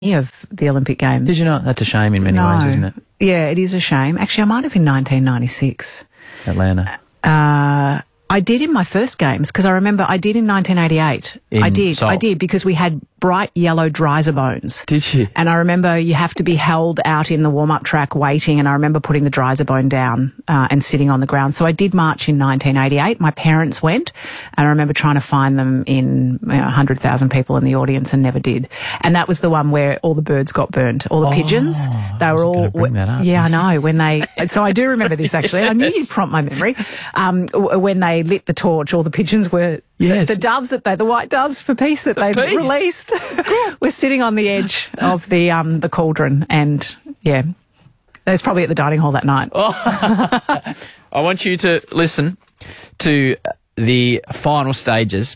of the Olympic Games. Did you not? That's a shame in many ways, isn't it? Yeah, it is a shame. Actually, I might have in 1996. Atlanta. I did in my first games, because I remember I did in 1988. I did because we had bright yellow Dryzerbone. Did you? And I remember you have to be held out in the warm-up track waiting, and I remember putting the Dryzerbone down and sitting on the ground. So I did march in 1988. My parents went, and I remember trying to find them in 100,000 people in the audience and never did. And that was the one where all the birds got burnt, all the pigeons. They were all... Bring that up. Yeah, I know. When they... So I do remember this, actually. I knew you'd prompt my memory. When they lit the torch, all the pigeons were... Yes. The doves the white doves for peace that they released were sitting on the edge of the cauldron, and yeah, they was probably at the dining hall that night. I want you to listen to the final stages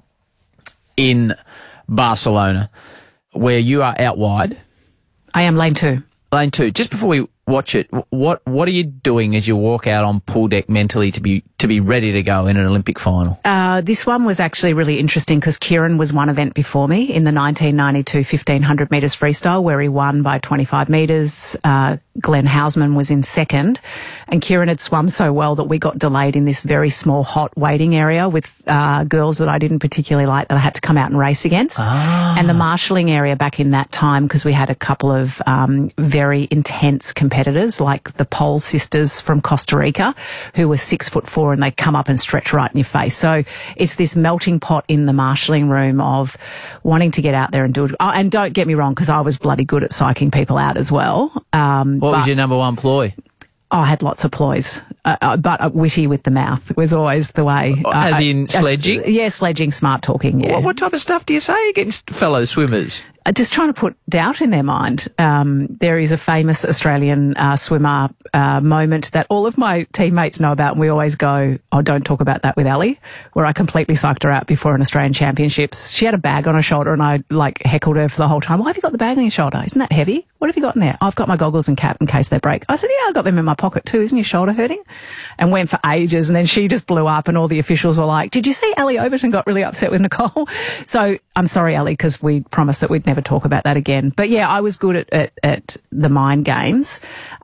in Barcelona, where you are out wide. I am lane 2. Lane 2. Just before we watch it, what are you doing as you walk out on pool deck mentally to be ready to go in an Olympic final? This one was actually really interesting because Kieran was one event before me in the 1992 1500 metres freestyle, where he won by 25 metres. Glenn Hausman was in second, and Kieran had swum so well that we got delayed in this very small hot waiting area with girls that I didn't particularly like that I had to come out and race against. And the marshalling area back in that time, because we had a couple of very intense competitors like the Pole sisters from Costa Rica, who were 6'4", and they come up and stretch right in your face. So it's this melting pot in the marshalling room of wanting to get out there and do it. Oh, and don't get me wrong, because I was bloody good at psyching people out as well. What was your number one ploy? I had lots of ploys, but witty with the mouth was always the way. As in sledging? Yeah, sledging, smart talking, yeah. What type of stuff do you say against fellow swimmers? Just trying to put doubt in their mind. There is a famous Australian swimmer moment that all of my teammates know about, and we always go, oh, don't talk about that with Ali, where I completely psyched her out before an Australian Championships. She had a bag on her shoulder, and I heckled her for the whole time. Why have you got the bag on your shoulder? Isn't that heavy? What have you got in there? I've got my goggles and cap in case they break. I said, yeah, I got them in my pocket too. Isn't your shoulder hurting? And went for ages, and then she just blew up, and all the officials were like, did you see Ali Overton got really upset with Nicole? So I'm sorry, Ali, because we promised that we'd never talk about that again. But yeah, I was good at the mind games.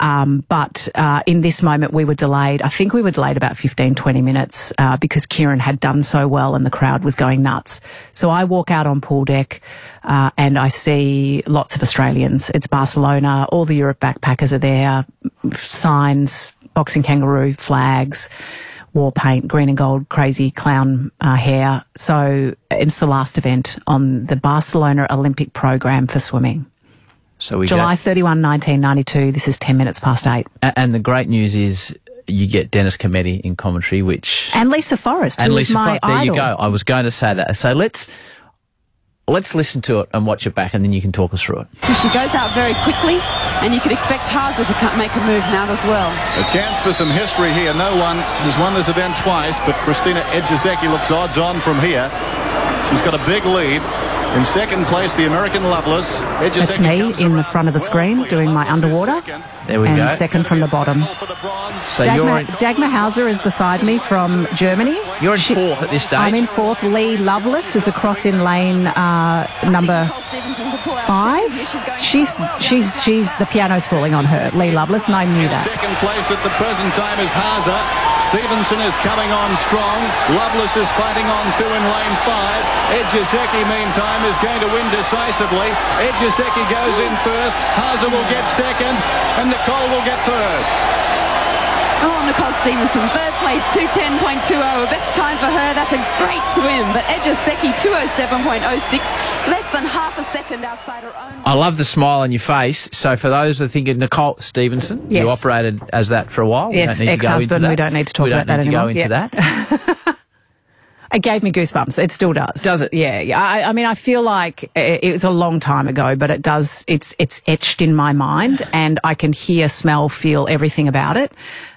But in this moment, we were delayed. I think we were delayed about 15, 20 minutes because Kieran had done so well and the crowd was going nuts. So I walk out on pool deck and I see lots of Australians. It's Barcelona. All the Europe backpackers are there. Signs, boxing kangaroo, flags, war paint, green and gold, crazy clown hair. So it's the last event on the Barcelona Olympic program for swimming. So we July 31, 1992. This is 10 minutes past 8. And the great news is you get Dennis Cometti in commentary, which... And Lisa Forrest, who is my idol. There you go. I was going to say that. So let's listen to it and watch it back, and then you can talk us through it. She goes out very quickly, and you could expect Haase to make a move now as well. A chance for some history here. No one has won this event twice, but Christina Ejizeki looks odds on from here. She's got a big lead. In second place, the American Loveless. That's me in the front of the screen doing my underwater. There we go. And second from the bottom. So Dagmar Hauser is beside me from Germany. You're in fourth at this stage. I'm in fourth. Lee Lovelace is across in lane number 5. She's the piano's falling on her, Lee Lovelace, and I knew that. Second place at the present time is Hauser. Stevenson is coming on strong. Lovelace is fighting on 2 in lane 5. Ejizeki, meantime, is going to win decisively. Ejizeki goes in first. Hauser will get second, and Nicole will get third. Oh, Nicole Stevenson, third place, 2:10.20, best time for her. That's a great swim. But Ejizeki, 2:07.06, less than half a second outside her own. I love the smile on your face. So for those that are thinking, Nicole Stevenson, yes. You operated as that for a while. Yes, ex-husband. We don't need to talk about that anymore. We don't need to go into that. It gave me goosebumps. It still does. Does it? Yeah. I mean, I feel like it was a long time ago, but it does. It's etched in my mind, and I can hear, smell, feel everything about it.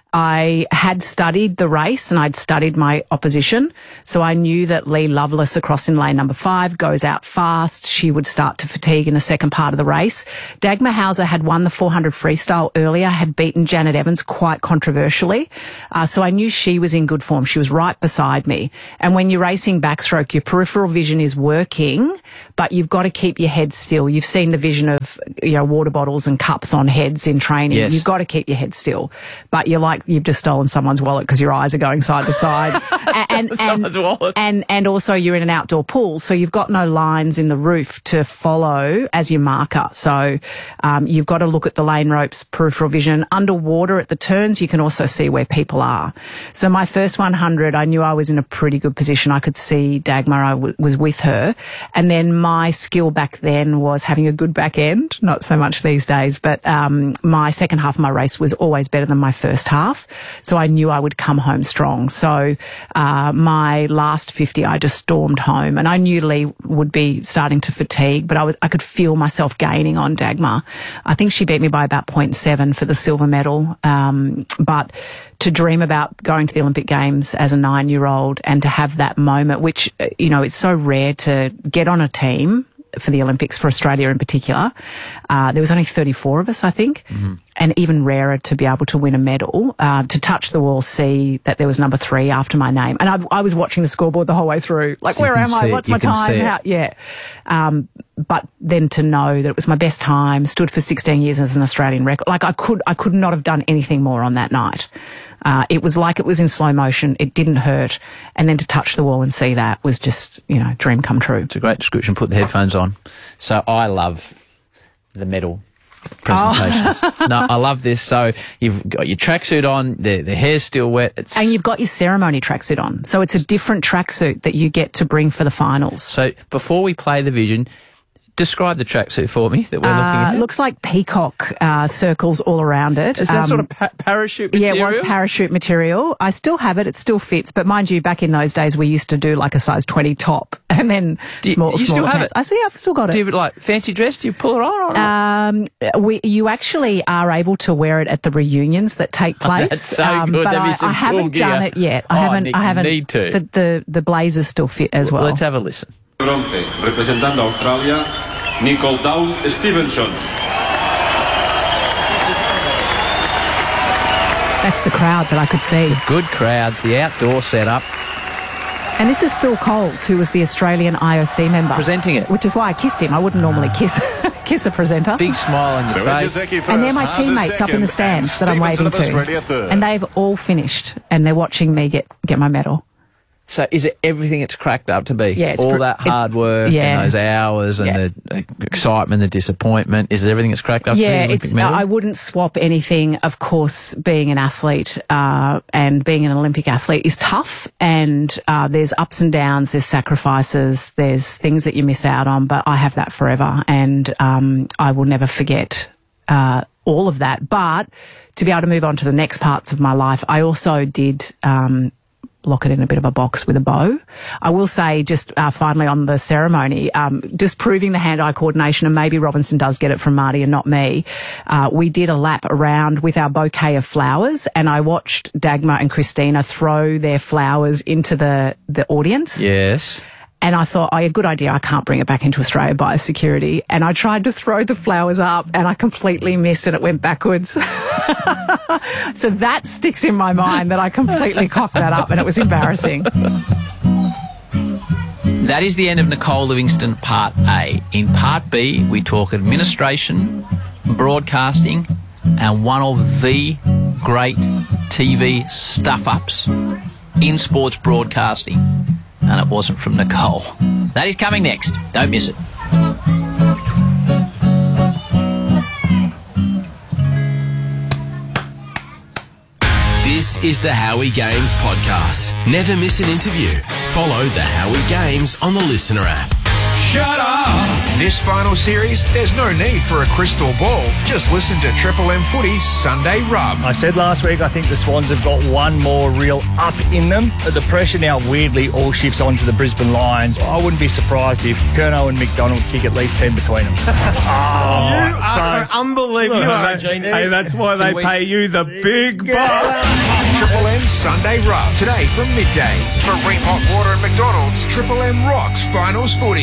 I had studied the race and I'd studied my opposition. So I knew that Lee Lovelace across in lane number 5 goes out fast. She would start to fatigue in the second part of the race. Dagmar Hauser had won the 400 freestyle earlier, had beaten Janet Evans quite controversially. So I knew she was in good form. She was right beside me. And when you're racing backstroke, your peripheral vision is working, but you've got to keep your head still. You've seen the vision of, water bottles and cups on heads in training. Yes. You've got to keep your head still. But you're like, you've just stolen someone's wallet because your eyes are going side to side. Someone's wallet. And also you're in an outdoor pool, so you've got no lines in the roof to follow as your marker. So you've got to look at the lane ropes, peripheral vision. Underwater at the turns, you can also see where people are. So my first 100, I knew I was in a pretty good position. I could see Dagmar, I was with her. And then my skill back then was having a good back end, not so much these days, but my second half of my race was always better than my first half. So I knew I would come home strong. So my last 50, I just stormed home, and I knew Lee would be starting to fatigue, but I could feel myself gaining on Dagmar. I think she beat me by about 0.7 for the silver medal. But to dream about going to the Olympic Games as a 9-year-old and to have that moment, which, it's so rare to get on a team for the Olympics, for Australia in particular. There was only 34 of us, I think, and even rarer to be able to win a medal, to touch the wall, see that there was number 3 after my name. And I was watching the scoreboard the whole way through, like, so where am I? What's my time? But then to know that it was my best time, stood for 16 years as an Australian record, like I could not have done anything more on that night. It was like it was in slow motion. It didn't hurt. And then to touch the wall and see that was just, dream come true. It's a great description. Put the headphones on. So I love the medal presentations. No, I love this. So you've got your tracksuit on, the hair's still wet. And you've got your ceremony tracksuit on. So it's a different tracksuit that you get to bring for the finals. So before we play the vision, describe the tracksuit for me that we're looking at. It looks like peacock circles all around it. Is that sort of parachute material? Yeah, it was parachute material. I still have it. It still fits. But mind you, back in those days, we used to do like a size 20 top and then small. You still have it? I see. I've still got it. Do you like fancy dress? Do you pull it on? You actually are able to wear it at the reunions that take place. That's so good. But There'll be some I haven't cool done gear. it yet. Oh, I haven't. Nick, I haven't. You need to. The blazers still fit as well. Let's have a listen. Bronce, representando a Australia, Nicole Dawn Stevenson. That's the crowd that I could see. It's a good crowd. The outdoor setup. And this is Phil Coles, who was the Australian IOC member. Presenting it. Which is why I kissed him. I wouldn't normally kiss a presenter. Big smile on your face. And they're my teammates up in the stands that I'm waving to. And they've all finished, and they're watching me get my medal. So is it everything it's cracked up to be? Yeah, it's all that hard work and those hours and the excitement, the disappointment. Is it everything it's cracked up to be? Yeah, I wouldn't swap anything. Of course, being an athlete and being an Olympic athlete is tough, and there's ups and downs, there's sacrifices, there's things that you miss out on, but I have that forever, and I will never forget all of that. But to be able to move on to the next parts of my life, I also did lock it in a bit of a box with a bow. I will say, just finally on the ceremony, just proving the hand-eye coordination, and maybe Robinson does get it from Marty and not me, we did a lap around with our bouquet of flowers, and I watched Dagmar and Christina throw their flowers into the audience. Yes. And I thought, a good idea, I can't bring it back into Australia by security. And I tried to throw the flowers up and I completely missed and it went backwards. So that sticks in my mind that I completely cocked that up and it was embarrassing. That is the end of Nicole Livingstone Part A. In Part B, we talk administration, broadcasting, and one of the great TV stuff-ups in sports broadcasting. And it wasn't from Nicole. That is coming next. Don't miss it. This is the Howie Games podcast. Never miss an interview. Follow the Howie Games on the Listener app. Shut up! This final series, there's no need for a crystal ball. Just listen to Triple M Footy's Sunday Rub. I said last week I think the Swans have got one more real up in them. The pressure now weirdly all shifts onto the Brisbane Lions. I wouldn't be surprised if Curnow and McDonald kick at least 10 between them. You are unbelievable. Hey, that's why they pay you the big bucks. Triple M Sunday Rub. Today from midday. For Reap Hot Water and McDonald's, Triple M rocks finals footy.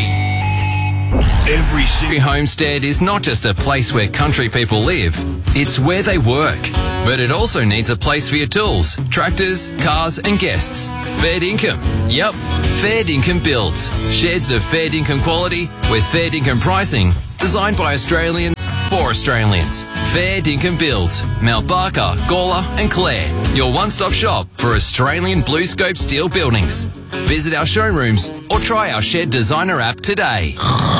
Every homestead is not just a place where country people live, it's where they work. But it also needs a place for your tools, tractors, cars and guests. Fair Dinkum. Yep, Fair Dinkum builds. Sheds of fair dinkum quality with fair dinkum pricing. Designed by Australians for Australians. Fair Dinkum builds. Mount Barker, Gawler and Clare. Your one-stop shop for Australian BlueScope steel buildings. Visit our showrooms or try our Shed Designer app today.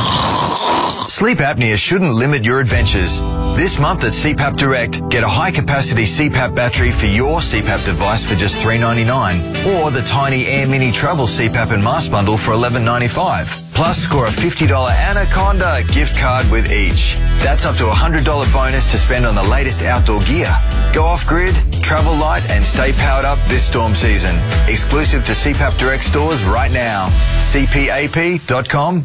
Sleep apnea shouldn't limit your adventures. This month at CPAP Direct, get a high-capacity CPAP battery for your CPAP device for just $3.99, or the tiny Air Mini Travel CPAP and mask bundle for $11.95. Plus, score a $50 Anaconda gift card with each. That's up to a $100 bonus to spend on the latest outdoor gear. Go off-grid, travel light and stay powered up this storm season. Exclusive to CPAP Direct stores right now. cpap.com.au.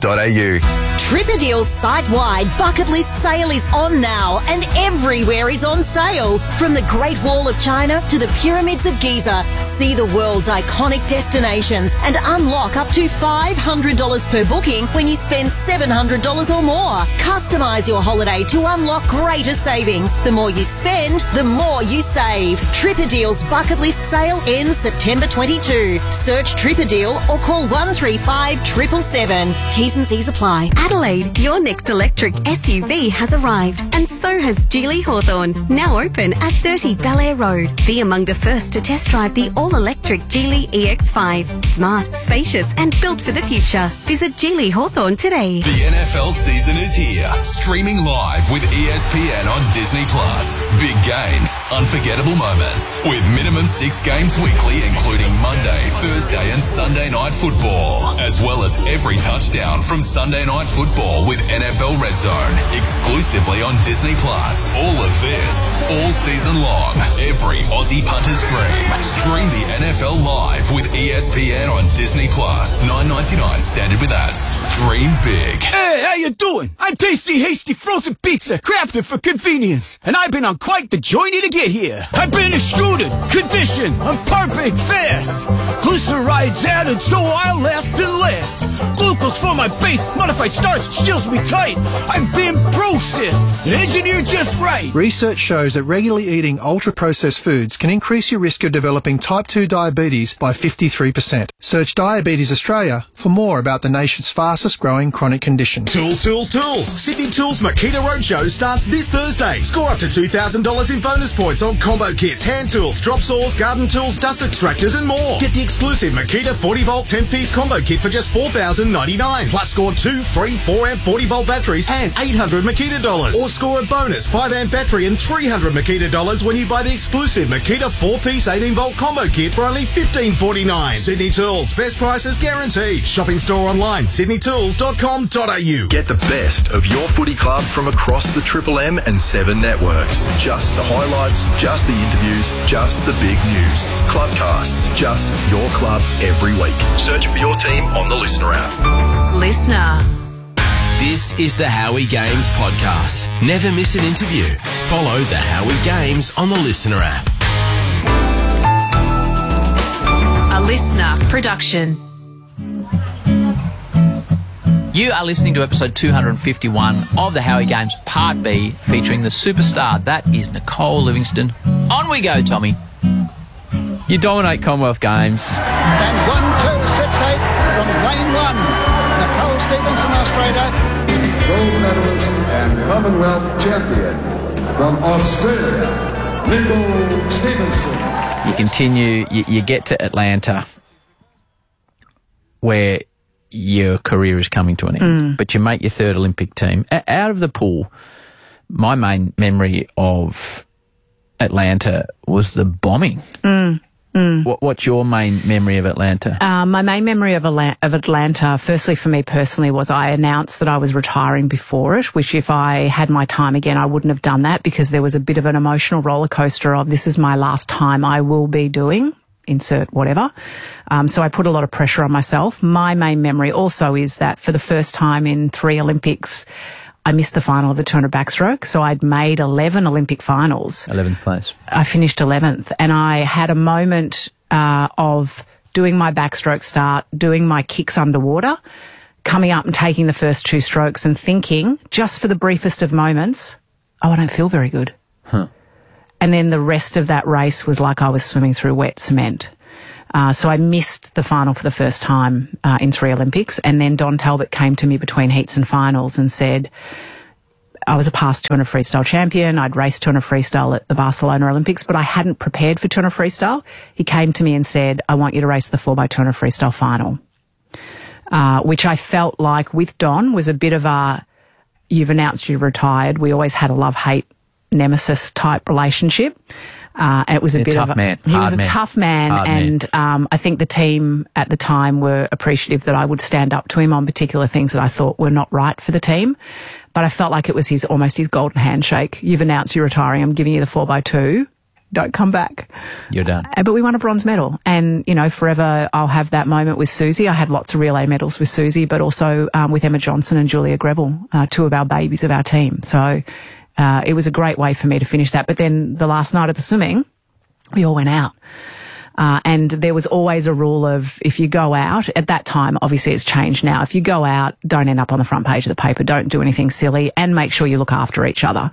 Tripadeal's site-wide bucket list sale is on now, and everywhere is on sale. From the Great Wall of China to the Pyramids of Giza, see the world's iconic destinations and unlock up to $500 per booking when you spend $700 or more. Customise your holiday to unlock greater savings. The more you spend, the more you save. Tripadeal's bucket list sale ends September 22. Search Tripadeal or call 135 777. T's and C's apply. Adelaide, your next electric SUV has arrived, and so has Geely Hawthorn, now open at 30 Belair Road. Be among the first to test drive the all-electric Geely EX5. Smart, spacious and built for the future. Visit Geely Hawthorn today. The NFL season is here. Streaming live with ESPN on Disney+. Big games, unforgettable moments. With minimum 6 games weekly, including Monday, Thursday and Sunday night football. As well as every touchdown from Sunday night football with NFL Red Zone. Exclusively on Disney+. All of this, all season long. Every Aussie punter's dream. Stream the NFL live with ESPN on Disney+. $9.99 standard with ads. Stream big. Hey, how you doing? I'm Tasty Hasty Frozen Pizza, crafted for convenience. And I've been on quite the journey to get here. I've been extruded, conditioned, I'm part-baked fast. Glycerides added so I'll last and last. Glucose for my base, modified starch seals me tight. I've been processed and engineered just right. Research shows that regularly eating ultra-processed foods can increase your risk of developing type 2 diabetes by 53%. Search Diabetes Australia for more about the nation's fastest growing chronic condition. Tools, tools, tools. Sydney Tools Makita Roadshow starts this Thursday. Score up to $2,000 in bonus points on combo kits, hand tools, drop saws, garden tools, dust extractors and more. Get the exclusive Makita 40-volt 10-piece combo kit for just $4,099. Plus score 2 free 4-amp 40-volt batteries and $800 Makita dollars. Or score a bonus 5-amp battery and $300 Makita dollars when you buy the exclusive Makita 4-piece 18-volt combo kit for only $15.49. Sydney Tools, best prices guaranteed. Shopping store online, sydneytools.com.au. Get the best of your footy club from across the Triple M and 7 networks. Just the highlights, just the interviews, just the big news. Clubcasts, just your club every week. Search for your team on the Listener app. Listener. This is the Howie Games podcast. Never miss an interview. Follow the Howie Games on the Listener app. A Listener production. You are listening to episode 251 of the Howie Games Part B, featuring the superstar, that is Nicole Livingstone. On we go, Tommy. You dominate Commonwealth Games. And 1-2-6-8 from lane 1. Nicole Stevenson, Australia. Gold medalist and Commonwealth champion from Australia, Nicole Stevenson. You continue, you get to Atlanta, where your career is coming to an end, but you make your third Olympic team. Out of the pool, my main memory of Atlanta was the bombing. What's your main memory of Atlanta? My main memory of Atlanta, firstly for me personally, was I announced that I was retiring before it, which if I had my time again, I wouldn't have done that, because there was a bit of an emotional roller coaster of this is my last time I will be doing insert whatever. So I put a lot of pressure on myself. My main memory also is that for the first time in 3 Olympics, I missed the final of the 200 backstroke. So I'd made 11 Olympic finals. 11th place. I finished 11th, and I had a moment of doing my backstroke start, doing my kicks underwater, coming up and taking the first 2 strokes and thinking, just for the briefest of moments, oh, I don't feel very good. Huh. And then the rest of that race was like I was swimming through wet cement. So I missed the final for the first time in 3 Olympics. And then Don Talbot came to me between heats and finals and said, I was a past 200 freestyle champion. I'd raced 200 freestyle at the Barcelona Olympics, but I hadn't prepared for 200 freestyle. He came to me and said, I want you to race the 4x200 freestyle final. Which I felt like with Don was a bit of a, you've announced you've retired. We always had a love-hate nemesis type relationship. And it was a bit of a, man. He was a tough man. And I think the team at the time were appreciative that I would stand up to him on particular things that I thought were not right for the team. But I felt like it was almost his golden handshake. You've announced you're retiring. I'm giving you the 4x2. Don't come back. You're done. But we won a bronze medal. And, you know, forever I'll have that moment with Susie. I had lots of relay medals with Susie, but also with Emma Johnson and Julia Greville, 2 of our babies of our team. So it was a great way for me to finish that. But then the last night of the swimming, we all went out. And there was always a rule of if you go out, at that time, obviously it's changed now, if you go out, don't end up on the front page of the paper, don't do anything silly, and make sure you look after each other.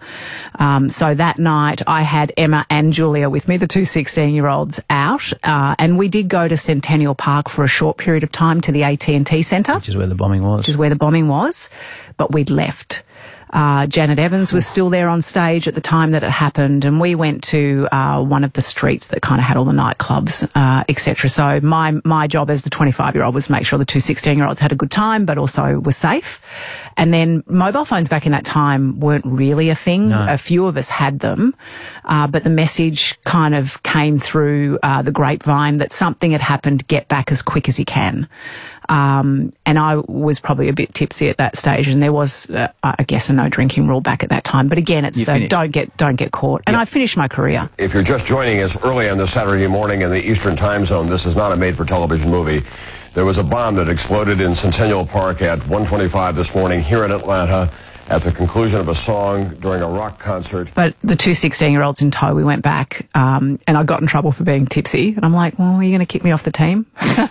So that night I had Emma and Julia with me, the 2 16-year-olds out, and we did go to Centennial Park for a short period of time to the AT&T Centre. Which is where the bombing was. But we'd left. Janet Evans was still there on stage at the time that it happened, and we went to one of the streets that kind of had all the nightclubs, etc. So my job as the 25-year-old was to make sure the 2 16-year-olds had a good time, but also were safe. And then mobile phones back in that time weren't really a thing. No. A few of us had them, but the message kind of came through the grapevine that something had happened. Get back as quick as you can. And I was probably a bit tipsy at that stage, and there was, I guess, a no drinking rule back at that time. But again, it's don't get caught. And I finished my career. If you're just joining us early on this Saturday morning in the Eastern Time Zone, this is not a made-for-television movie. There was a bomb that exploded in Centennial Park at 1:25 this morning here in Atlanta at the conclusion of a song during a rock concert. But the 2 16-year-olds in tow, we went back, and I got in trouble for being tipsy. And I'm like, well, are you going to kick me off the team?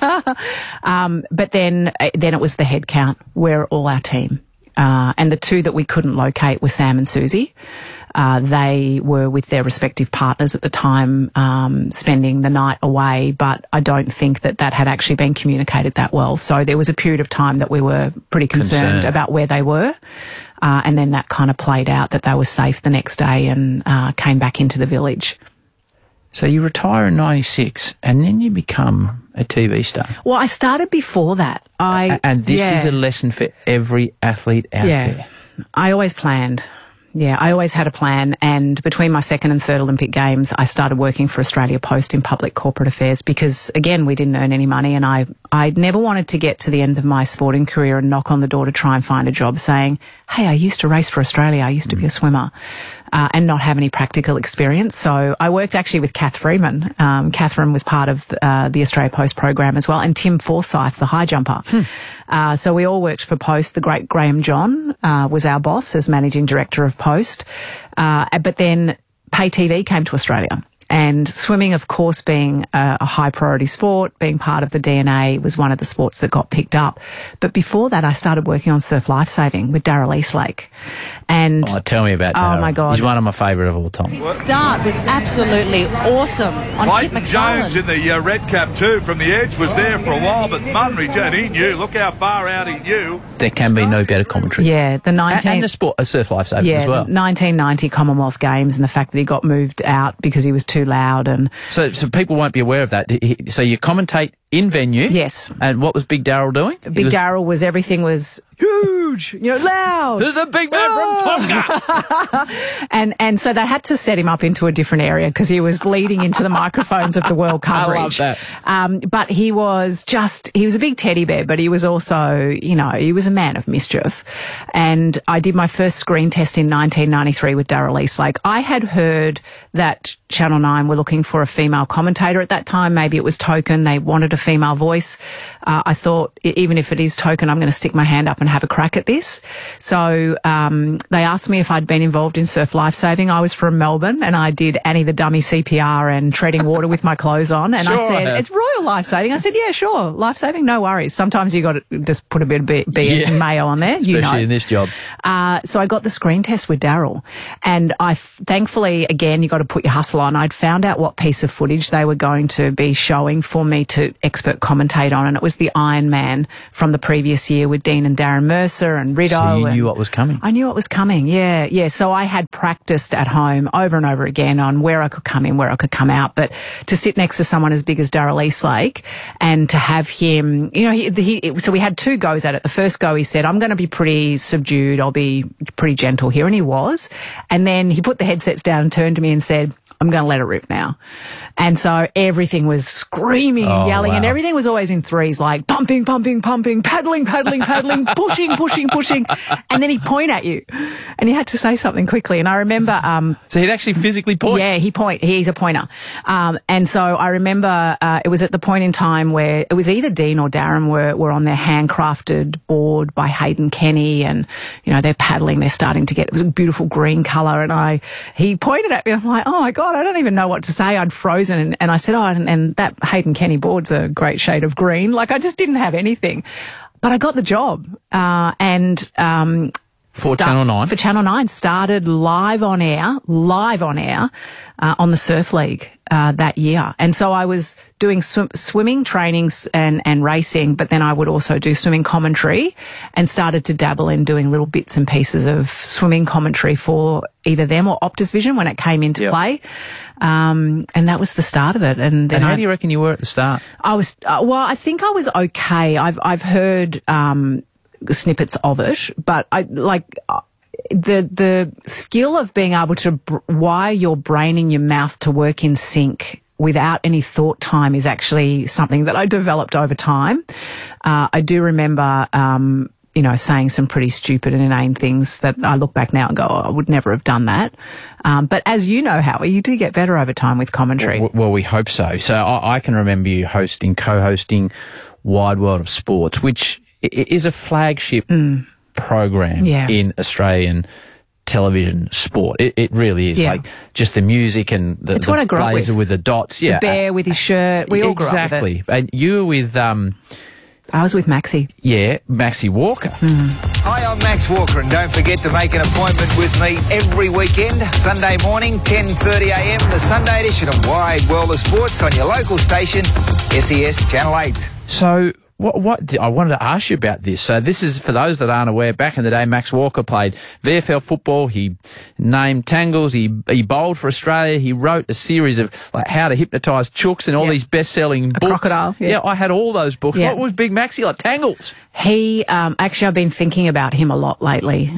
But then it was the head count. We're all our team. And the 2 that we couldn't locate were Sam and Susie. They were with their respective partners at the time, spending the night away, but I don't think that had actually been communicated that well. So there was a period of time that we were pretty concerned about where they were. And then that kind of played out that they were safe the next day and came back into the village. So you retire in 96 and then you become a TV star. Well, I started before that. And this is a lesson for every athlete out there. I always planned. Yeah, I always had a plan, and between my 2nd and 3rd Olympic Games, I started working for Australia Post in public corporate affairs because, again, we didn't earn any money, and I never wanted to get to the end of my sporting career and knock on the door to try and find a job saying, hey, I used to race for Australia, I used to be a swimmer, and not have any practical experience. So I worked actually with Kath Freeman. Catherine was part of the Australia Post program as well, and Tim Forsyth, the high jumper. So we all worked for Post. The great Graham John was our boss as managing director of Post. But then pay TV came to Australia. And swimming, of course, being a high priority sport, being part of the DNA, was one of the sports that got picked up. But before that, I started working on surf lifesaving with Darryl Eastlake. And tell me about Darryl. Oh my God. He's one of my favourite of all time. His start was absolutely awesome on Kit Clayton McCullen. Jones in the red cap too from the edge was there for a while, but Munry, he knew. Look how far out he knew. There can be no better commentary. Yeah, the 19... And the sport, surf lifesaving as well. 1990 Commonwealth Games, and the fact that he got moved out because he was too loud. And So people won't be aware of that. So you commentate in venue? Yes. And what was Big Darryl doing? Big Darryl was, everything was huge, loud. There's a big man from Tonga. and And so they had to set him up into a different area because he was bleeding into the microphones of the world coverage. I love that. But he was a big teddy bear, but he was also, he was a man of mischief. And I did my first screen test in 1993 with Darryl Eastlake. I had heard that Channel 9 were looking for a female commentator at that time. Maybe it was Token. They wanted a female voice. I thought, even if it is Token, I'm going to stick my hand up and have a crack at this. So they asked me if I'd been involved in surf lifesaving. I was from Melbourne and I did Annie the Dummy CPR and treading water with my clothes on. And I said, it's Royal Lifesaving. I said, yeah, sure, lifesaving, no worries. Sometimes you got to just put a bit of BS and mayo on there. Especially in this job. So I got the screen test with Darryl, and thankfully, again, you got to put your hustle on. I'd found out what piece of footage they were going to be showing for me to expert commentate on, and it was the Iron Man from the previous year with Dean and Darren Mercer and Rideau. So you knew what was coming. I knew what was coming, yeah. So I had practiced at home over and over again on where I could come in, where I could come out, but to sit next to someone as big as Darryl Eastlake and to have him, so we had 2 goes at it. The first go, he said, I'm going to be pretty subdued, I'll be pretty gentle here, and he was. And then he put the headsets down and turned to me and said, I'm going to let it rip now. And so everything was screaming and yelling, and everything was always in threes, like pumping, pumping, pumping, paddling, paddling, paddling, pushing, pushing, pushing. And then he'd point at you and you had to say something quickly. And I remember... so he'd actually physically point? Yeah, he's a pointer. And so I remember it was at the point in time where it was either Dean or Darren were on their handcrafted board by Hayden Kenny, and, they're paddling, they're starting to get... It was a beautiful green colour, and he pointed at me, I'm like, oh my God, I don't even know what to say. I'd frozen, and I said, and that Hayden Kenny board's a great shade of green. Like, I just didn't have anything. But I got the job. For Channel 9? For Channel 9, started live on air on the Surf League that year. And so I was doing swimming trainings and racing, but then I would also do swimming commentary, and started to dabble in doing little bits and pieces of swimming commentary for either them or Optus Vision when it came into play. And that was the start of it. And then how do you reckon you were at the start? I was, I think I was okay. I've heard, snippets of it, but the skill of being able to wire your brain and your mouth to work in sync without any thought time is actually something that I developed over time. I do remember, saying some pretty stupid and inane things that I look back now and go, I would never have done that. But as you know, Howie, you do get better over time with commentary. Well, we hope so. So I can remember you co-hosting Wide World of Sports, which is a flagship program in Australian television sport. It really is. Like just the music and the blazer with the dots. The bear with his shirt. We all grew up with it. Exactly. And you were with... I was with Maxie. Yeah, Maxie Walker. Hi, I'm Max Walker, and don't forget to make an appointment with me every weekend, Sunday morning, 10:30am, the Sunday edition of Wide World of Sports on your local station, SES Channel 8. So... What I wanted to ask you about this. So this is, for those that aren't aware, back in the day, Max Walker played VFL football. He named tangles. He bowled for Australia. He wrote a series of how to hypnotise chooks and all these best-selling books. Crocodile. Yeah, I had all those books. What was Big Maxie like? Tangles. He, actually, I've been thinking about him a lot lately.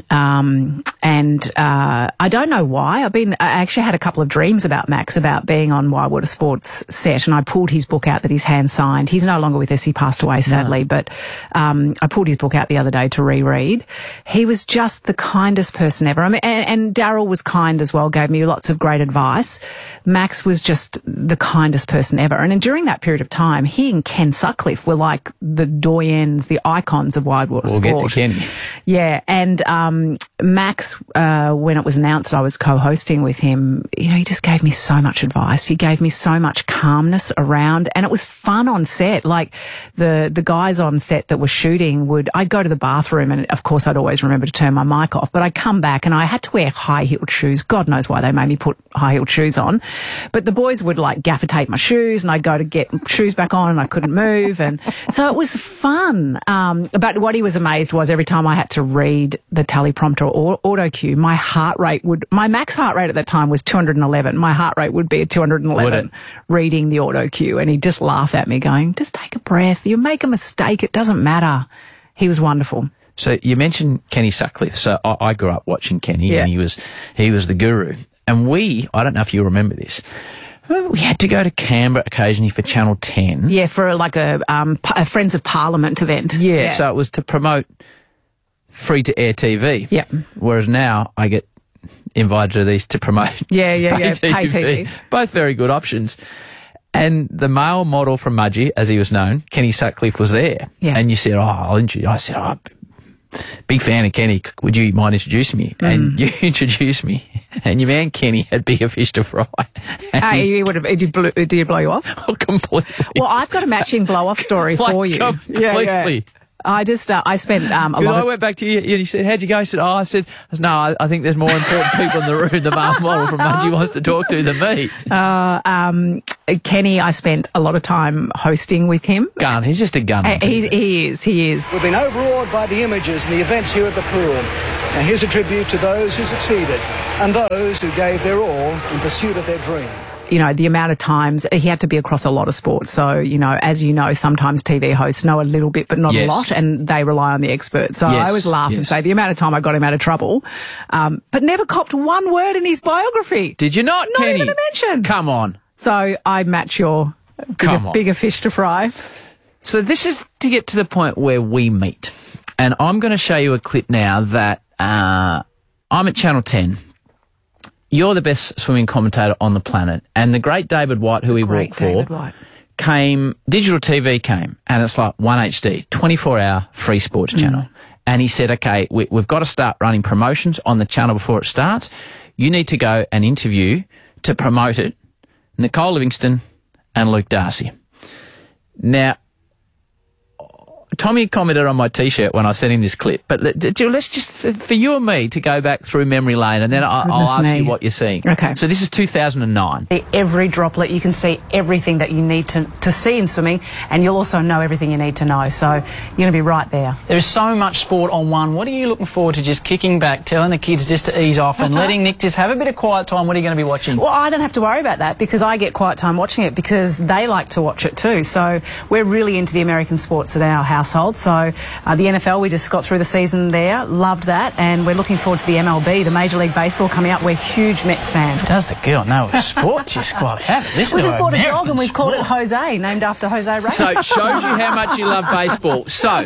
And I don't know why. I actually had a couple of dreams about Max, about being on Wide World of Sports set, and I pulled his book out that he's hand signed. He's no longer with us. He passed away, sadly, but I pulled his book out the other day to reread. He was just the kindest person ever. I mean, and Darryl was kind as well, gave me lots of great advice. Max was just the kindest person ever. And during that period of time, he and Ken Sutcliffe were like the doyens, the icons of Wide World of Sport. We'll get to Kenny. Yeah, and Max, when it was announced that I was co-hosting with him, he just gave me so much advice. He gave me so much calmness around, and it was fun on set. Like the guys on set that were shooting I'd go to the bathroom, and of course I'd always remember to turn my mic off, but I'd come back and I had to wear high-heeled shoes. God knows why they made me put high-heeled shoes on. But the boys would gaffer tape my shoes, and I'd go to get shoes back on and I couldn't move. And so it was fun. But what he was amazed was every time I had to read the teleprompter or auto cue, my max heart rate at that time was 211. My heart rate would be at 211 reading the auto cue. And he'd just laugh at me going, just take a breath. You make a mistake. It doesn't matter. He was wonderful. So you mentioned Kenny Sutcliffe. So I grew up watching Kenny, and he was the guru. And I don't know if you remember this, we had to go to Canberra occasionally for Channel 10. Yeah, for like a Friends of Parliament event. Yeah, so it was to promote free-to-air TV. Yeah. Whereas now I get invited to these to promote pay TV. Both very good options. And the male model from Mudgee, as he was known, Kenny Sutcliffe, was there. Yeah. And you said, I'll introduce you. I said, big fan of Kenny. Would you mind introducing me? And you introduced me. And your man Kenny had bigger fish to fry. He would have. Did you blow you off? Oh, completely. Well, I've got a matching blow-off story for you. Completely. Yeah. I spent a lot I went back to you and you said, how'd you go? I said, no, I think there's more important people in the room the male model from Mudgee wants to talk to than me. Kenny, I spent a lot of time hosting with him. Gun, he's just a gun. He is. We've been overawed by the images and the events here at the pool. Now here's a tribute to those who succeeded and those who gave their all in pursuit of their dream. You know, the amount of times he had to be across a lot of sports. So, you know, as you know, sometimes TV hosts know a little bit, but not a lot, and they rely on the experts. So I always laugh and say the amount of time I got him out of trouble, but never copped one word in his biography. Did you not, Kenny? Not even a mention. Come on. So I match your bigger fish to fry. So this is to get to the point where we meet. And I'm going to show you a clip now that I'm at Channel 10. You're the best swimming commentator on the planet. And the great David White, who we work for, digital TV came, and it's like 1HD, 24-hour free sports channel. And he said, okay, we've got to start running promotions on the channel before it starts. You need to go and interview to promote it Nicole Livingston and Luke Darcy. Now, Tommy commented on my T-shirt when I sent him this clip, but let's just, for you and me, to go back through memory lane, and then I'll ask you what you're seeing. Okay. So this is 2009. Every droplet, you can see everything that you need to see in swimming, and you'll also know everything you need to know. So you're going to be right there. There's so much sport on one. What are you looking forward to just kicking back, telling the kids just to ease off and letting Nick just have a bit of quiet time? What are you going to be watching? Well, I don't have to worry about that because I get quiet time watching it because they like to watch it too. So we're really into the American sports at our household. So the NFL, we just got through the season there, loved that, and we're looking forward to the MLB, the Major League Baseball coming up. We're huge Mets fans. Does the girl know her sport? Just quite happy. We just bought a dog and we've called it Jose, named after Jose Reyes. So it shows you how much you love baseball. So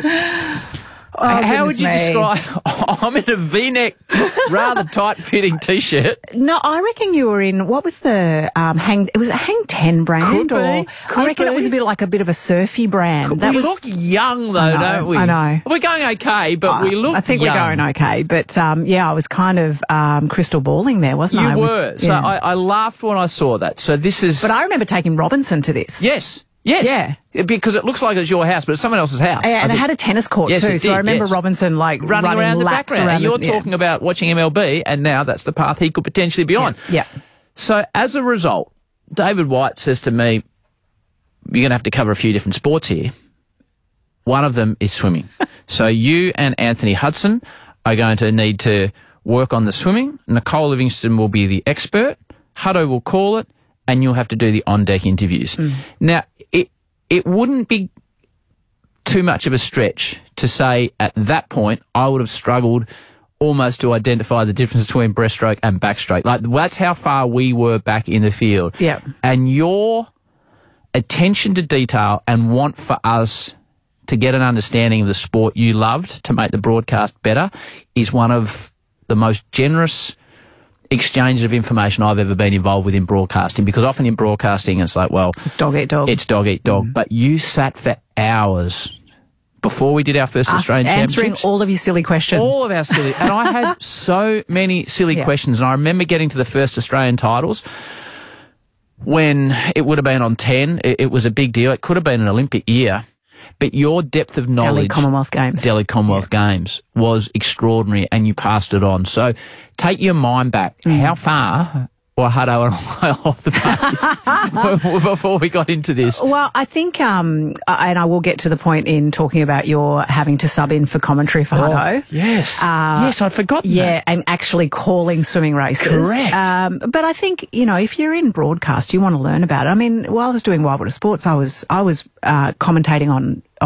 how would you describe? I'm in a V-neck, rather tight-fitting T-shirt. No, I reckon you were in, what was the Hang 10 brand? I reckon it was a bit of a surfy brand. We look young though, don't we? I know. We're going okay, but we look I think young. We're going okay, but I was kind of crystal balling there, wasn't I? You were. So I laughed when I saw that. So this is... But I remember taking Robinson to this. Yes. Yeah. Because it looks like it's your house, but it's someone else's house. Yeah, and it had a tennis court too. So I remember Robinson running around the laps background. around. And you're talking about watching MLB, and now that's the path he could potentially be on. Yeah. So as a result, David White says to me, you're going to have to cover a few different sports here. One of them is swimming. So you and Anthony Hudson are going to need to work on the swimming. Nicole Livingston will be the expert. Hutto will call it, and you'll have to do the on-deck interviews. Now, it wouldn't be too much of a stretch to say at that point I would have struggled almost to identify the difference between breaststroke and backstroke. Like, that's how far we were back in the field. Yeah. And your attention to detail and want for us to get an understanding of the sport you loved to make the broadcast better is one of the most generous exchanges of information I've ever been involved with in broadcasting, because often in broadcasting it's like, well, it's dog eat dog. It's dog eat dog. But you sat for hours before we did our first Australian answering Championships. all of your silly questions. All of our silly. And I had so many silly questions. And I remember getting to the first Australian titles when it would have been on 10. It was a big deal. It could have been an Olympic year. But your depth of knowledge... Delhi Commonwealth Games was extraordinary, and you passed it on. So take your mind back. How far were Hutto and I off the pace before we got into this? Well, I think, and I will get to the point in talking about your having to sub in for commentary for Hutto. Yes. Yes, I'd forgotten that. And actually calling swimming races. Correct. But I think, if you're in broadcast, you want to learn about it. I mean, while I was doing Wild Water Sports, I was commentating on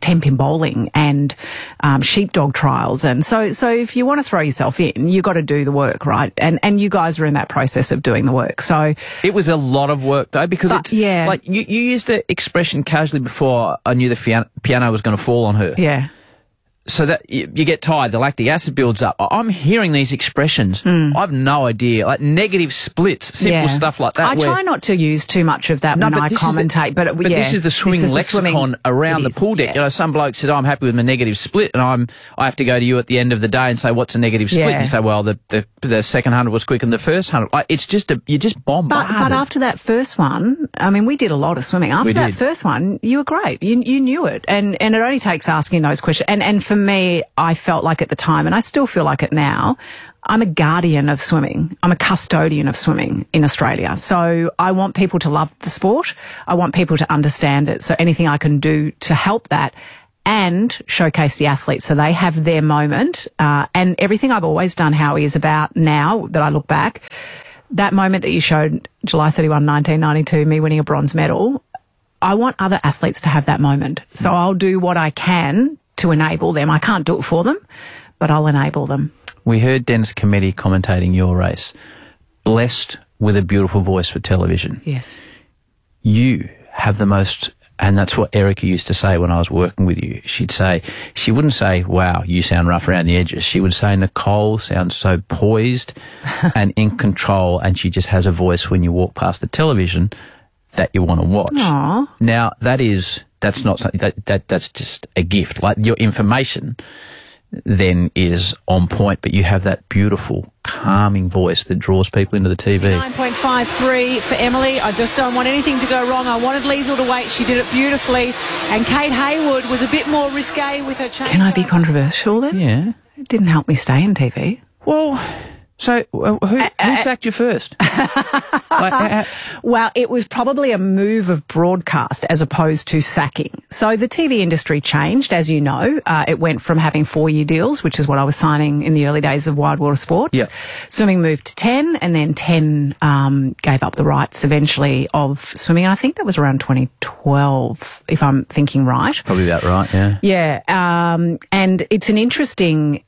10-pin bowling and sheepdog trials. And so if you want to throw yourself in, you've got to do the work, right? And you guys are in that process of doing the work. So it was a lot of work, though, because it's like you used the expression casually before I knew the piano was going to fall on her. Yeah. So that you get tired, the lactic acid builds up. I'm hearing these expressions. I've no idea, like negative splits, simple stuff like that. I try not to use too much of that when I commentate, but this is the swimming lexicon around the pool deck. You know, some bloke says, "I'm happy with my negative split," and I have to go to you at the end of the day and say, "What's a negative split?" And you say, "Well, the second 100 was quicker than the first 100." It's just you're just bombarded. But after that first one, I mean, we did a lot of swimming. After that first one, you were great. You knew it, and it only takes asking those questions. And for me, I felt like at the time, and I still feel like it now, I'm a guardian of swimming. I'm a custodian of swimming in Australia. So I want people to love the sport. I want people to understand it. So anything I can do to help that and showcase the athletes so they have their moment. And everything I've always done, Howie, is about now that I look back, that moment that you showed, July 31, 1992, me winning a bronze medal, I want other athletes to have that moment. So I'll do what I can to enable them. I can't do it for them, but I'll enable them. We heard Dennis Cometti commentating your race. Blessed with a beautiful voice for television. Yes. You have the most, and that's what Erica used to say when I was working with you. She wouldn't say, "Wow, you sound rough around the edges." She would say, "Nicole sounds so poised and in control, and she just has a voice when you walk past the television that you want to watch." Aww. Now, that's not something that's just a gift. Like, your information then is on point, but you have that beautiful, calming voice that draws people into the TV. 9.53 for Emily. I just don't want anything to go wrong. I wanted Liesl to wait. She did it beautifully. And Kate Hayward was a bit more risque with her change. Can I be controversial then? Yeah. It didn't help me stay in TV. Well, so who sacked you first? Well, it was probably a move of broadcast as opposed to sacking. So the TV industry changed, as you know. It went from having 4-year deals, which is what I was signing in the early days of Wide Water Sports. Yep. Swimming moved to 10, and then 10 gave up the rights eventually of swimming. And I think that was around 2012, if I'm thinking right. Probably about right, yeah. Yeah, and it's an interesting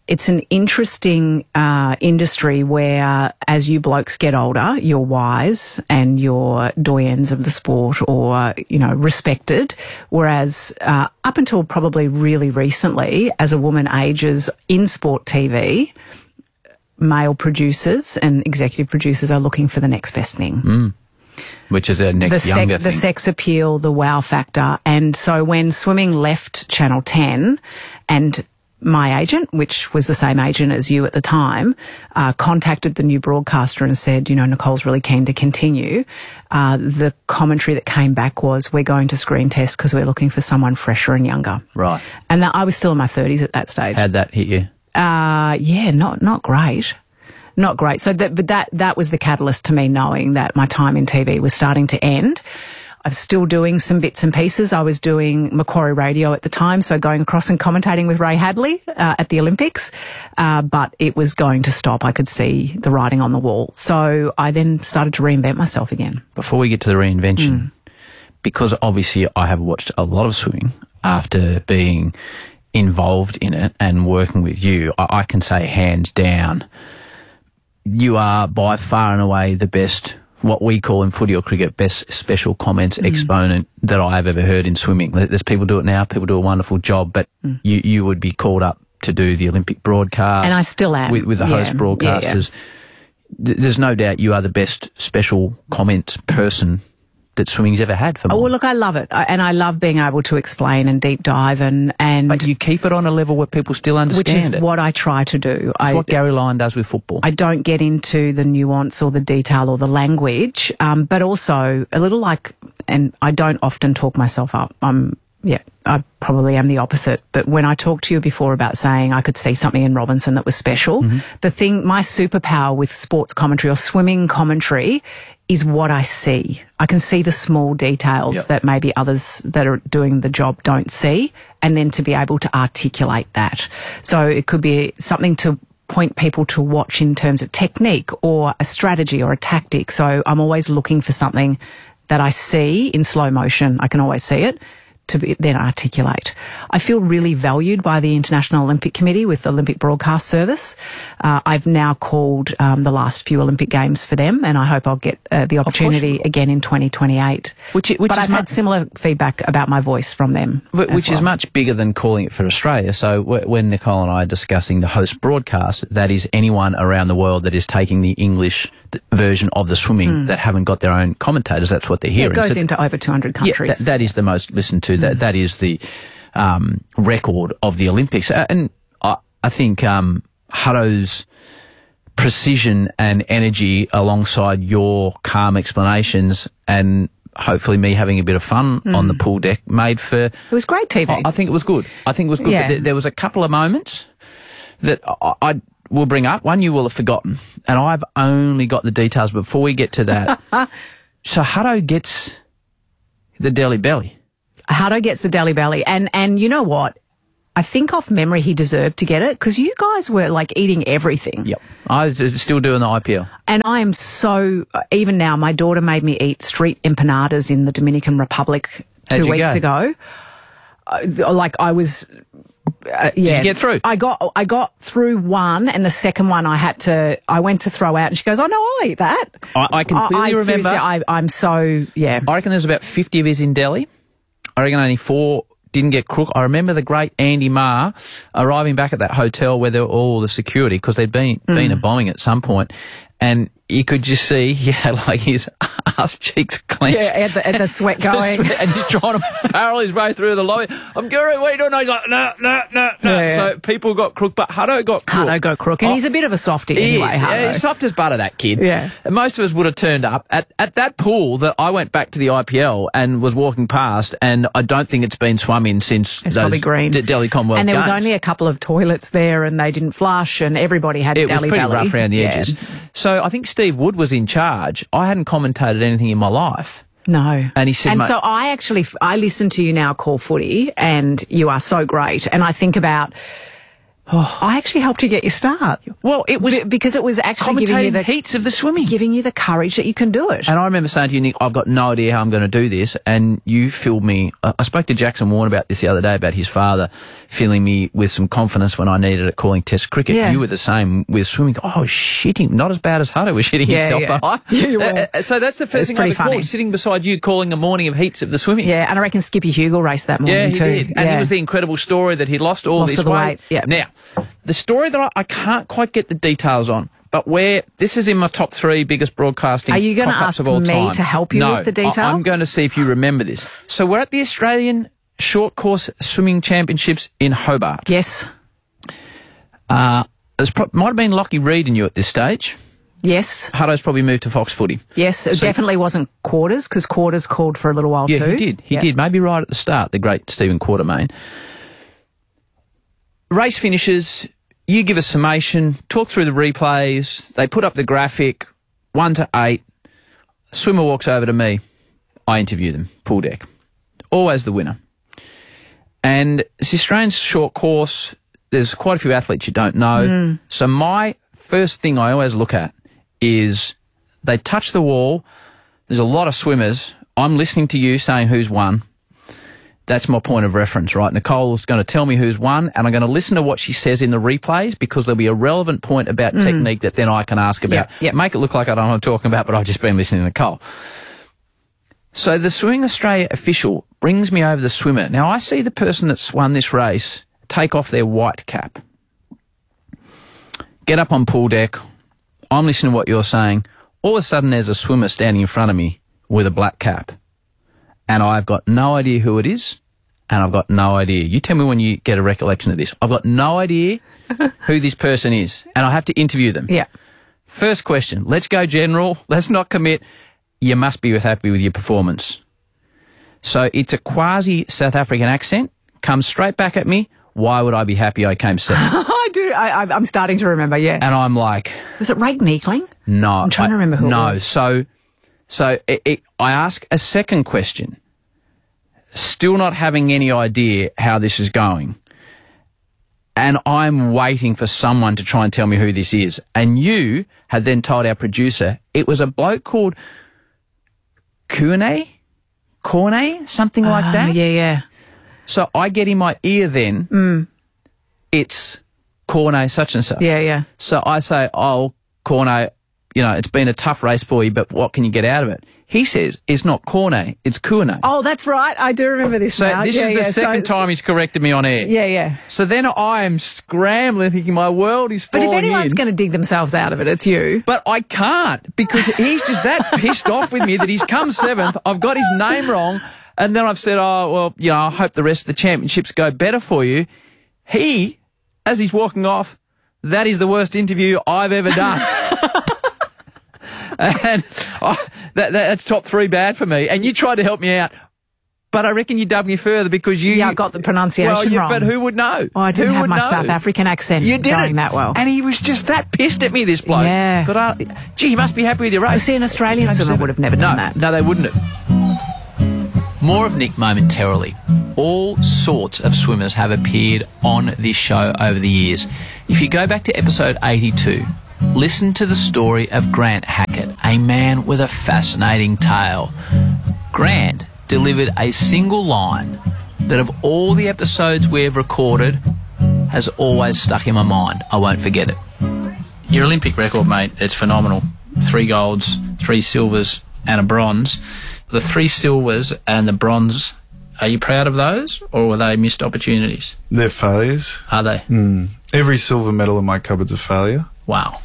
industry where, as you blokes get older, you're wise and you're doyens of the sport, or, you know, respected. Whereas up until probably really recently, as a woman ages in sport TV, male producers and executive producers are looking for the next best thing. Which is a next younger thing. The sex appeal, the wow factor. And so when swimming left Channel 10, and my agent, which was the same agent as you at the time, contacted the new broadcaster and said, you know, Nicole's really keen to continue. The commentary that came back was, we're going to screen test because we're looking for someone fresher and younger. Right. And I was still in my 30s at that stage. How'd that hit you? Yeah, not great. Not great. So that was the catalyst to me knowing that my time in TV was starting to end. I was still doing some bits and pieces. I was doing Macquarie Radio at the time, so going across and commentating with Ray Hadley at the Olympics, but it was going to stop. I could see the writing on the wall. So I then started to reinvent myself again. Before we get to the reinvention, because obviously I have watched a lot of swimming after being involved in it and working with you, I can say hands down, you are by far and away the best, what we call in footy or cricket, best special comments exponent that I have ever heard in swimming. There's people do it now, people do a wonderful job, but you would be called up to do the Olympic broadcast. And I still am. With the host broadcasters. Yeah. There's no doubt you are the best special comments person that swimming's ever had for me. Oh, well, look, I love it. And I love being able to explain and deep dive and But you keep it on a level where people still understand it. Which is what I try to do. It's what Gary Lyon does with football. I don't get into the nuance or the detail or the language, but also a little like, and I don't often talk myself up. I probably am the opposite. But when I talked to you before about saying I could see something in Robinson that was special, my superpower with sports commentary or swimming commentary is what I see. I can see the small details that maybe others that are doing the job don't see, and then to be able to articulate that. So it could be something to point people to watch in terms of technique or a strategy or a tactic. So I'm always looking for something that I see in slow motion. I can always see it, to then articulate. I feel really valued by the International Olympic Committee with the Olympic Broadcast Service. I've now called the last few Olympic Games for them, and I hope I'll get the opportunity again in 2028. But I've had similar feedback about my voice from them. Which is much bigger than calling it for Australia. So when Nicole and I are discussing the host broadcast, that is anyone around the world that is taking the English version of the swimming that haven't got their own commentators. That's what they're hearing. It goes into over 200 countries. Yeah, that is the most listened to. That is the record of the Olympics. And I think Hutto's precision and energy alongside your calm explanations and hopefully me having a bit of fun on the pool deck made for... It was great TV. I think it was good. Yeah. But there was a couple of moments that I will bring up. One you will have forgotten, and I've only got the details. Before we get to that, so Hutto gets the Delhi belly. Hutto gets the Delhi belly, and you know what? I think off memory he deserved to get it because you guys were like eating everything. Yep. I was still doing the IPL. And I am so, even now, my daughter made me eat street empanadas in the Dominican Republic 2 weeks ago. Like I was... Did you get through? I got through one, and the second one I went to throw out, and she goes, "Oh no, I'll eat that." I can clearly remember. I'm so I reckon there's about 50 of us in Delhi. I reckon only 4 didn't get crook. I remember the great Andy Marr arriving back at that hotel where there were all the security because there'd been a bombing at some point, and you could just see he had like his ass cheeks clenched. Yeah, and the sweat going. And he's trying to barrel his way through the lobby. I'm Guru, what are you doing? He's like, no. Yeah. So people got crook, but Hutto got crook. Hutto got crook, and he's a bit of a softie anyway, Hutto. He's soft as butter, that kid. Yeah. And most of us would have turned up. At that pool that I went back to the IPL and was walking past, and I don't think it's been swum in since it's probably green. Delhi Commonwealth And there was Games. only a couple of toilets there, and they didn't flush, and everybody had It Delhi was pretty belly. rough around the edges. So I think Steve Wood was in charge. I hadn't commentated anything in my life. No. And he said... And so I listen to you now call footy, and you are so great. And I think about... I actually helped you get your start. Well, it was... Because it was actually giving you the heats of the swimming. Giving you the courage that you can do it. And I remember saying to you, Nick, I've got no idea how I'm going to do this. And you filled me... I spoke to Jackson Warne about this the other day, about his father filling me with some confidence when I needed it calling Test cricket. Yeah. You were the same with swimming. Oh, shitting. Not as bad as Hutto was shitting himself. Yeah. But You were. So that's the first thing I recall, sitting beside you calling the morning of heats of the swimming. Yeah, and I reckon Skippy Hugel raced that morning too. Yeah, he did. And it was the incredible story that he lost all this weight. Yeah. Now, the story that I can't quite get the details on, but this is in my top 3 biggest broadcasting Are you going to ask of all me time. to help you with the detail? I'm going to see if you remember this. So we're at the Australian Short Course Swimming Championships in Hobart. Yes. Might have been Lockie Reed and you at this stage. Yes. Hutto's probably moved to Fox Footy. Yes, it definitely wasn't Quarters, because Quarters called for a little while too. Yeah, he did. He did. Maybe right at the start, the great Stephen Quartermain. Race finishes, you give a summation, talk through the replays, they put up the graphic, 1 to 8, swimmer walks over to me, I interview them, pool deck. Always the winner. And it's the Australian short course, there's quite a few athletes you don't know, so my first thing I always look at is they touch the wall, there's a lot of swimmers, I'm listening to you saying who's won. That's my point of reference, right? Nicole's going to tell me who's won, and I'm going to listen to what she says in the replays because there'll be a relevant point about technique that then I can ask about. Yep. Make it look like I don't know what I'm talking about, but I've just been listening to Nicole. So the Swimming Australia official brings me over the swimmer. Now, I see the person that's won this race take off their white cap, get up on pool deck. I'm listening to what you're saying. All of a sudden, there's a swimmer standing in front of me with a black cap. And I've got no idea who it is, and I've got no idea. You tell me when you get a recollection of this. I've got no idea who this person is, and I have to interview them. Yeah. First question, let's go general, let's not commit. You must be happy with your performance. So it's a quasi-South African accent, comes straight back at me. Why would I be happy I came second? I do. I'm starting to remember, yeah. And I'm like... Was it Ray Meekling? No. I'm trying to remember who it was. So I ask a second question, still not having any idea how this is going. And I'm waiting for someone to try and tell me who this is. And you had then told our producer it was a bloke called Cornet, something like that. Yeah. So I get in my ear then, it's Cornet such and such. Yeah, yeah. So I say, oh, Cornet, you know, it's been a tough race for you, but what can you get out of it? He says, it's not Cornet, it's Kuone. Oh, that's right. I do remember this So now. this is the second time he's corrected me on air. Yeah, yeah. So then I am scrambling, thinking my world is But falling if anyone's going to dig themselves out of it, it's you. But I can't, because he's just that pissed off with me that he's come 7th. I've got his name wrong. And then I've said, oh, well, you know, I hope the rest of the championships go better for you. He, as he's walking off, that is the worst interview I've ever done. And that's top 3 bad for me. And you tried to help me out. But I reckon you dubbed me further because you... Yeah, I got the pronunciation wrong. But who would know? Oh, I didn't have my South African accent going that well. And he was just that pissed at me, this bloke. Yeah. But gee, he must be happy with your race. You see, an Australian swimmer would have never done that. No, they wouldn't have. More of Nick momentarily. All sorts of swimmers have appeared on this show over the years. If you go back to episode 82... listen to the story of Grant Hackett, a man with a fascinating tale. Grant delivered a single line that of all the episodes we've recorded has always stuck in my mind. I won't forget it. Your Olympic record, mate, it's phenomenal. 3 golds, 3 silvers and a bronze. The 3 silvers and the bronze, are you proud of those or were they missed opportunities? They're failures. Are they? Every silver medal in my cupboard's a failure. Wow.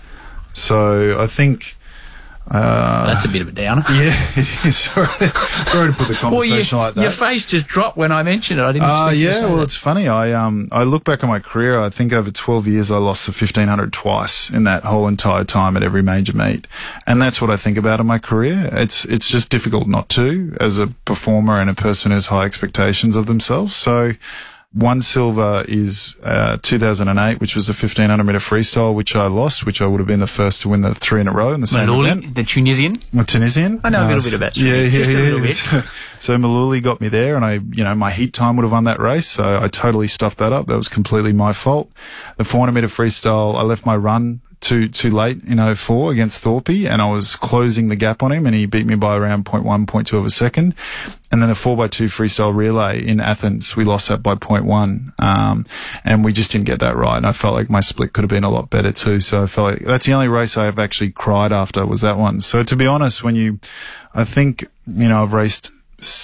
So I think... that's a bit of a downer. Yeah, it is. Sorry to put the conversation like that. Your face just dropped when I mentioned it. I didn't expect you to say that. It's funny. I look back on my career. I think over 12 years I lost the 1500 twice in that whole entire time at every major meet. And that's what I think about in my career. It's just difficult not to, as a performer and a person who has high expectations of themselves. So... 1 silver is 2008, which was a 1500 metre freestyle, which I lost, which I would have been the first to win the 3 in a row in the same event. The Tunisian? The Tunisian. I know a little bit about swimming. Just a little bit. So Maluli got me there, and my heat time would have won that race, so I totally stuffed that up. That was completely my fault. The 400 metre freestyle, I left my run too late in 04 against Thorpe, and I was closing the gap on him, and he beat me by around 0.1, 0.2 of a second. And then the 4x2 freestyle relay in Athens, we lost that by 0.1, and we just didn't get that right. And I felt like my split could have been a lot better too. So I felt like that's the only race I've actually cried after was that one. So to be honest, I think I've raced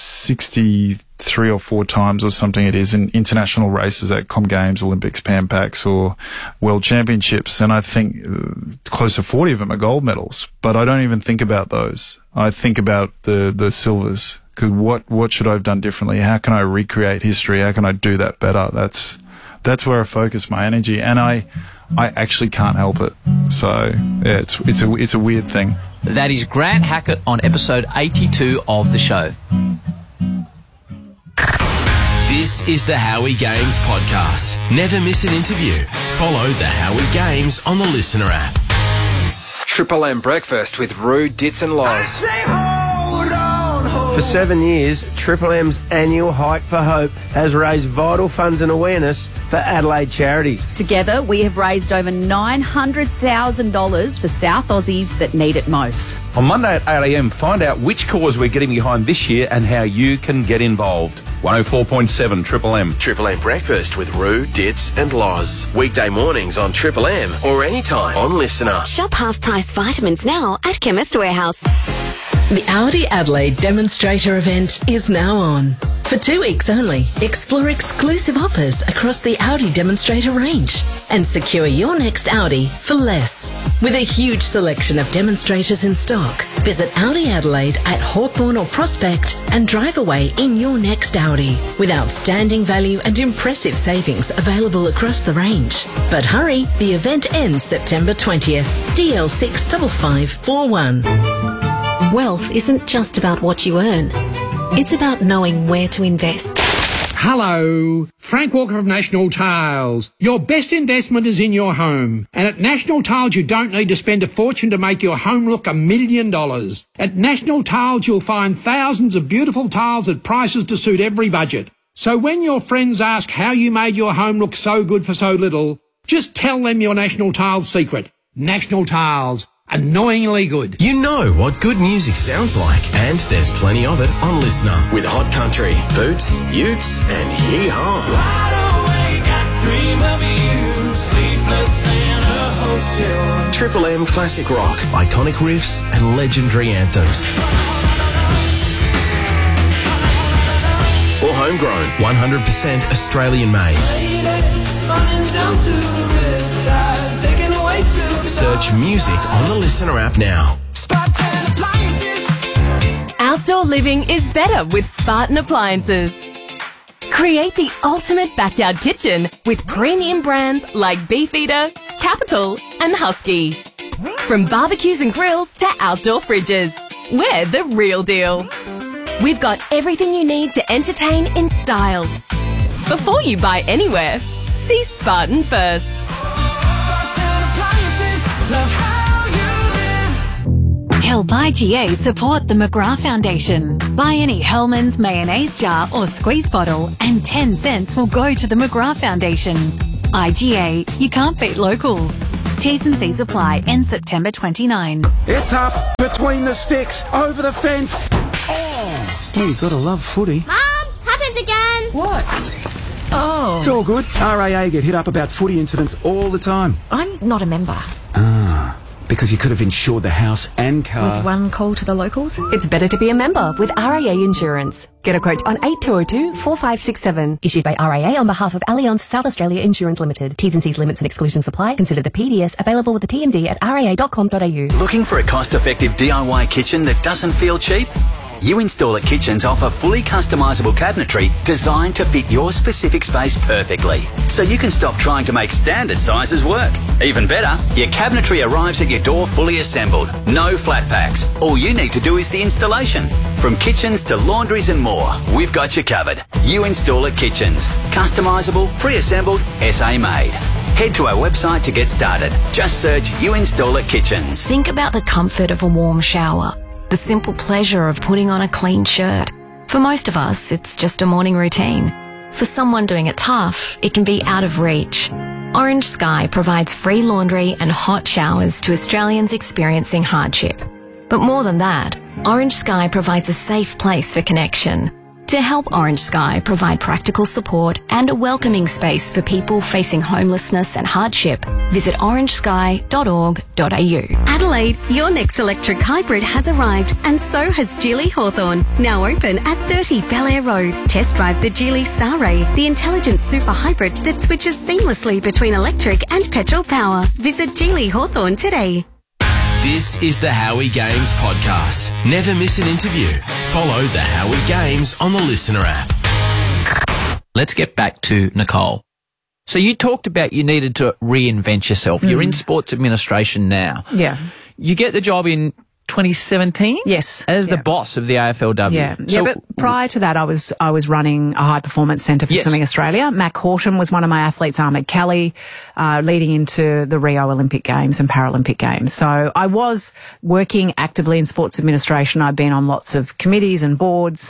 63 or 4 times or something it is in international races at Com Games, Olympics, Pan Pacs or World Championships, and I think close to 40 of them are gold medals, but I don't even think about those. I think about the silvers, because what should I have done differently? How can I recreate history? How can I do that better? That's where I focus my energy, and I actually can't help it. So yeah, it's a weird thing. That is Grant Hackett on episode 82 of the show. This is the Howie Games podcast. Never miss an interview. Follow the Howie Games on the Listener app. Triple M Breakfast with Roo, Dits and Loz. For 7 years, Triple M's annual Hike for Hope has raised vital funds and awareness for Adelaide charities. Together, we have raised over $900,000 for South Aussies that need it most. On Monday at 8 a.m, find out which cause we're getting behind this year and how you can get involved. 104.7 Triple M. Triple M Breakfast with Roo, Dits and Loz. Weekday mornings on Triple M or anytime on Listener. Shop half-price vitamins now at Chemist Warehouse. The Audi Adelaide Demonstrator event is now on. For 2 weeks only, explore exclusive offers across the Audi Demonstrator range and secure your next Audi for less. With a huge selection of demonstrators in stock, visit Audi Adelaide at Hawthorn or Prospect and drive away in your next Audi with outstanding value and impressive savings available across the range. But hurry, the event ends September 20th. DL6 5541. Wealth isn't just about what you earn. It's about knowing where to invest. Hello, Frank Walker of National Tiles. Your best investment is in your home. And at National Tiles, you don't need to spend a fortune to make your home look $1 million. At National Tiles, you'll find thousands of beautiful tiles at prices to suit every budget. So when your friends ask how you made your home look so good for so little, just tell them your National Tiles secret. National Tiles. Annoyingly good. You know what good music sounds like, and there's plenty of it on Listener with Hot Country, Boots, Utes, and Yee-Haw. Triple M Classic Rock, iconic riffs and legendary anthems. Or homegrown, 100% Australian made. Search music on the Listener app now. Outdoor living is better with Spartan Appliances. Create the ultimate backyard kitchen with premium brands like Beefeater, Capital and Husky. From barbecues and grills to outdoor fridges, we're the real deal. We've got everything you need to entertain in style. Before you buy anywhere, see Spartan first. Help IGA support the McGrath Foundation. Buy any Hellmann's mayonnaise jar or squeeze bottle and 10 cents will go to the McGrath Foundation. IGA, you can't beat local. T's and C's apply. End September 29. It's up, between the sticks, over the fence. Oh, you gotta love footy. Mum, it's happened again. What? Oh. It's all good. RAA get hit up about footy incidents all the time. I'm not a member. Because you could have insured the house and car. Was one call to the locals? It's better to be a member with RAA Insurance. Get a quote on 8202 4567. Issued by RAA on behalf of Allianz South Australia Insurance Limited. T's and C's limits and exclusions apply. Consider the PDS available with the TMD at raa.com.au. Looking for a cost-effective DIY kitchen that doesn't feel cheap? You Install It Kitchens offer fully customisable cabinetry designed to fit your specific space perfectly, so you can stop trying to make standard sizes work. Even better, your cabinetry arrives at your door fully assembled. No flat packs. All you need to do is the installation. From kitchens to laundries and more, we've got you covered. You Install It Kitchens. Customisable, pre-assembled, SA made. Head to our website to get started. Just search You Install It Kitchens. Think about the comfort of a warm shower. The simple pleasure of putting on a clean shirt. For most of us, it's just a morning routine. For someone doing it tough, it can be out of reach. Orange Sky provides free laundry and hot showers to Australians experiencing hardship. But more than that, Orange Sky provides a safe place for connection. To help Orange Sky provide practical support and a welcoming space for people facing homelessness and hardship, visit orangesky.org.au. Adelaide, your next electric hybrid has arrived, and so has Geely Hawthorn, now open at 30 Bel-Air Road. Test drive the Geely Starray, the intelligent super hybrid that switches seamlessly between electric and petrol power. Visit Geely Hawthorn today. This is the Howie Games podcast. Never miss an interview. Follow the Howie Games on the Listener app. Let's get back to Nicole. So you talked about you needed to reinvent yourself. You're in sports administration now. Yeah. You get the job in 2017? Yes. As the boss of the AFLW. Yeah. So, but prior to that, I was running a high performance centre for Swimming Australia. Mac Horsham was one of my athletes, Ahmed Kelly, leading into the Rio Olympic Games and Paralympic Games. So I was working actively in sports administration. I've been on lots of committees and boards,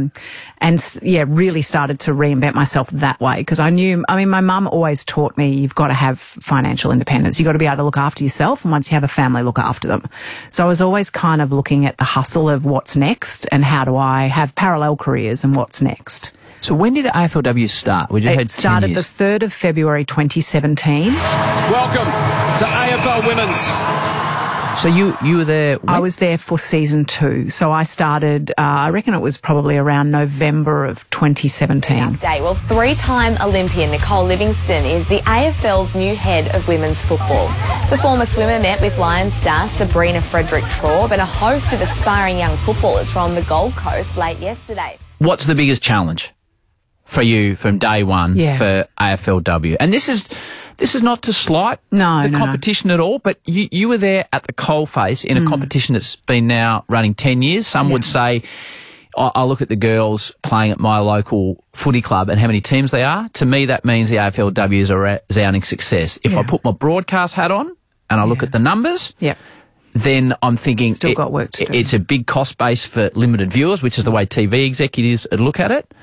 really started to reinvent myself that way, because my mum always taught me you've got to have financial independence. You've got to be able to look after yourself, and once you have a family, look after them. So I was always kind of looking at the hustle of what's next and how do I have parallel careers and what's next. So when did the AFLW start? It started the 3rd of February 2017. Welcome to AFL Women's. So you were there? I was there for season 2. So I started, I reckon it was probably around November of 2017. Update. Well, 3-time Olympian Nicole Livingstone is the AFL's new head of women's football. The former swimmer met with Lions star Sabrina Frederick-Traub and a host of aspiring young footballers from the Gold Coast late yesterday. What's the biggest challenge for you from day one for AFLW? And this is not to slight the competition at all, but you were there at the coalface in a competition that's been now running 10 years. Some would say, I look at the girls playing at my local footy club and how many teams they are. To me, that means the AFLW is a resounding success. If I put my broadcast hat on and I look at the numbers, then I'm thinking still got work to do. It's a big cost base for limited viewers, which is the way TV executives look at it.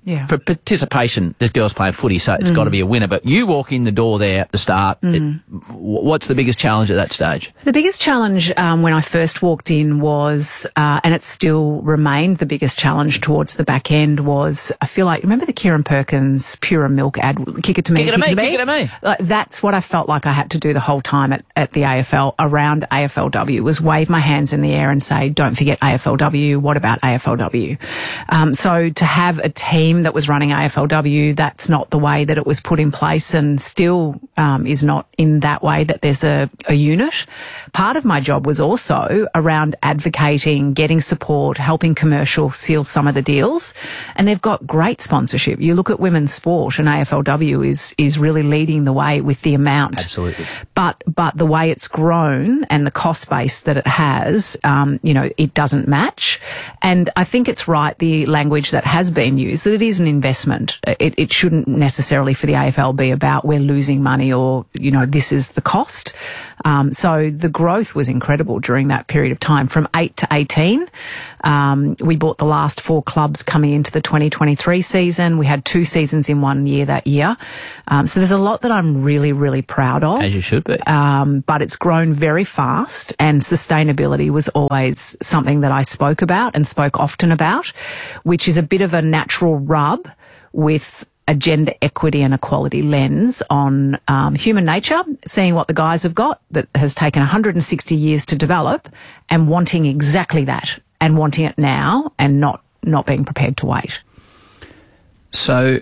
Yeah. For participation, this girl's playing footy, so it's got to be a winner. But you walk in the door there at the start. What's the biggest challenge at that stage? The biggest challenge when I first walked in was, and it still remained the biggest challenge towards the back end, was, I feel like, remember the Kieran Perkins Pura Milk ad, kick it to me, kick it to me. Like, that's what I felt like I had to do the whole time at the AFL, around AFLW, was wave my hands in the air and say, don't forget AFLW, what about AFLW? So to have a team that was running AFLW, that's not the way that it was put in place, and still is not in that way that there's a unit. Part of my job was also around advocating, getting support, helping commercial seal some of the deals, and they've got great sponsorship. You look at women's sport, and AFLW is really leading the way with the amount. Absolutely. But the way it's grown and the cost base that it has, it doesn't match. And I think it's right, the language that has been used, that it is an investment. It shouldn't necessarily for the AFL be about we're losing money or, this is the cost. So the growth was incredible during that period of time. From 8 to 18, we bought the last 4 clubs coming into the 2023 season. We had 2 seasons in 1 year that year. So there's a lot that I'm really, really proud of. As you should be. But it's grown very fast, and sustainability was always something that I spoke about and spoke often about, which is a bit of a natural rub with a gender equity and equality lens on human nature, seeing what the guys have got that has taken 160 years to develop, and wanting exactly that, and wanting it now, and not being prepared to wait. So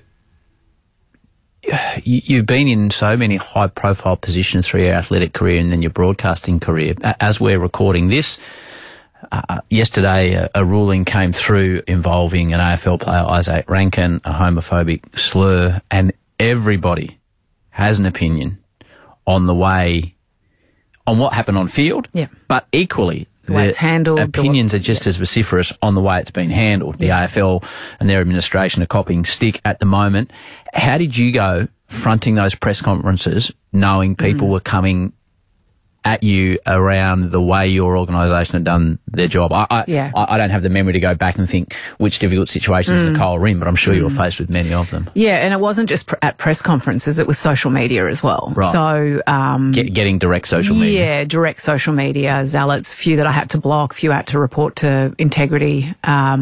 you've been in so many high-profile positions through your athletic career and then your broadcasting career. As we're recording this, yesterday a ruling came through involving an AFL player, Isaac Rankin, a homophobic slur, and everybody has an opinion on what happened on field, but equally the way it's handled. Opinions are just as vociferous on the way it's been handled. The AFL and their administration are copying stick at the moment. How did you go fronting those press conferences knowing people were coming at you around the way your organisation had done their job? I don't have the memory to go back and think which difficult situations Nicole were in, but I'm sure you were faced with many of them. Yeah, and it wasn't just at press conferences, it was social media as well. Right. So getting direct social media. Yeah, direct social media, zealots, few that I had to block, few I had to report to Integrity.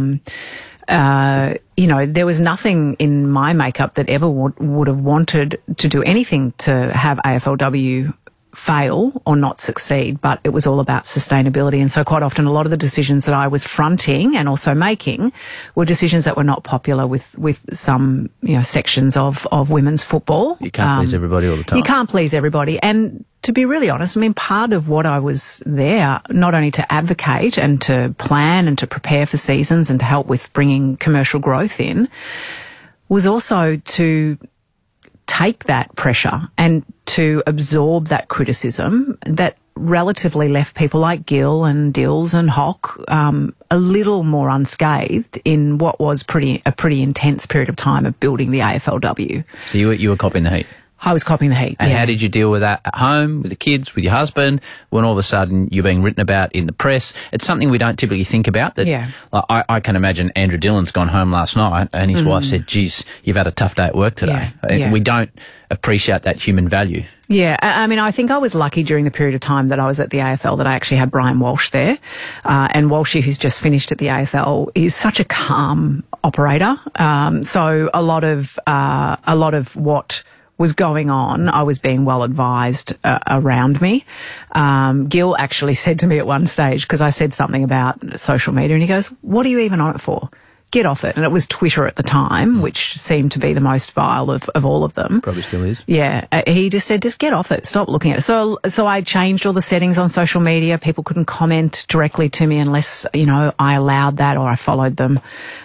There was nothing in my makeup that ever would have wanted to do anything to have AFLW fail or not succeed, but it was all about sustainability. And so quite often a lot of the decisions that I was fronting and also making were decisions that were not popular with some, sections of women's football. You can't please everybody all the time. You can't please everybody. And to be really honest, part of what I was there, not only to advocate and to plan and to prepare for seasons and to help with bringing commercial growth in, was also to take that pressure and to absorb that criticism that relatively left people like Gill and Dills and Hock a little more unscathed in what was a pretty intense period of time of building the AFLW. So you were copying the heat? I was copying the heat. And how did you deal with that at home, with the kids, with your husband, when all of a sudden you're being written about in the press? It's something we don't typically think about. I can imagine Andrew Dillon's gone home last night and his wife said, geez, you've had a tough day at work today. We don't appreciate that human value. Yeah, I think I was lucky during the period of time that I was at the AFL that I actually had Brian Walsh there. And Walshy, who's just finished at the AFL, is such a calm operator. So a lot of what was going on, I was being well advised around me. Gil actually said to me at one stage, because I said something about social media, and he goes, "What are you even on it for? Get off it." And it was Twitter at the time, which seemed to be the most vile of all of them. Probably still is. Yeah. He just said, just get off it. Stop looking at it. So I changed all the settings on social media. People couldn't comment directly to me unless, I allowed that or I followed them.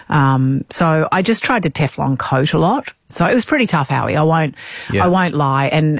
So I just tried to Teflon coat a lot. So it was pretty tough, Howie. I won't lie. And,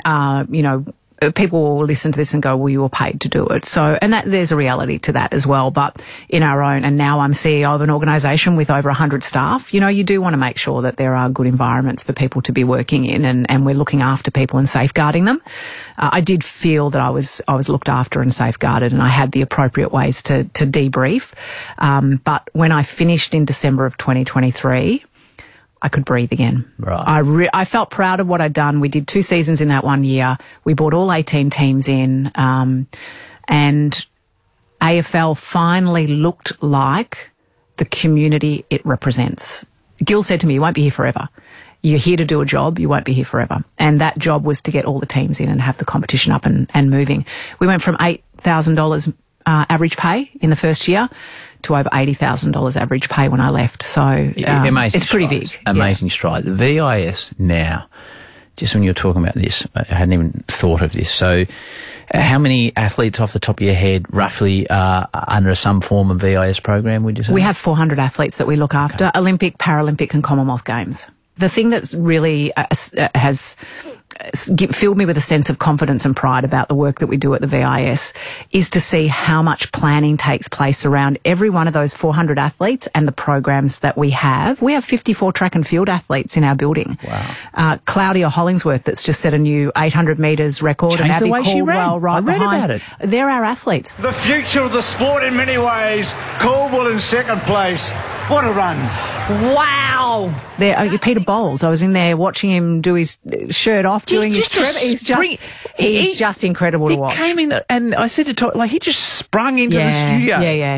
people will listen to this and go, well, you were paid to do it. So, and that there's a reality to that as well. But in our own, and now I'm CEO of an organisation with over 100 staff, you do want to make sure that there are good environments for people to be working in, and we're looking after people and safeguarding them. I did feel that I was looked after and safeguarded, and I had the appropriate ways to debrief. But when I finished in December of 2023, I could breathe again. Right. I felt proud of what I'd done. We did 2 seasons in that 1 year. We brought all 18 teams in, and AFL finally looked like the community it represents. Gil said to me, you won't be here forever. You're here to do a job. You won't be here forever. And that job was to get all the teams in and have the competition up and moving. We went from $8,000 average pay in the first year to over $80,000 average pay when I left. So it's pretty big. Amazing stride. The VIS now, just when you were talking about this, I hadn't even thought of this. So how many athletes off the top of your head roughly are under some form of VIS program, would you say? We have 400 athletes that we look after, Olympic, Paralympic and Commonwealth Games. The thing that's really has filled me with a sense of confidence and pride about the work that we do at the VIS is to see how much planning takes place around every one of those 400 athletes and the programs that we have. We have 54 track and field athletes in our building. Wow. Claudia Hollingsworth, that's just set a new 800 metres record. Changed the way Abby she ran. Caldwell right I read behind. about it. They're our athletes. The future of the sport in many ways. Caldwell in second place. What a run. Wow. Peter Bowles, I was in there watching him do his shirt off doing his trip. He's just incredible to watch. He came in and I said to Todd, he just sprung into the studio. Yeah.